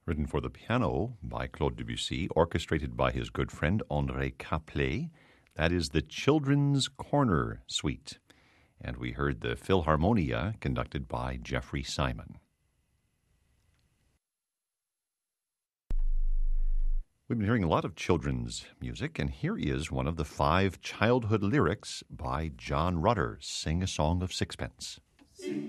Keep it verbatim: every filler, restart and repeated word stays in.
written for the piano by Claude Debussy, orchestrated by his good friend André Caplet. That is the Children's Corner Suite. And we heard the Philharmonia conducted by Jeffrey Simon. We've been hearing a lot of children's music, and here is one of the five childhood lyrics by John Rutter, Sing a Song of Sixpence.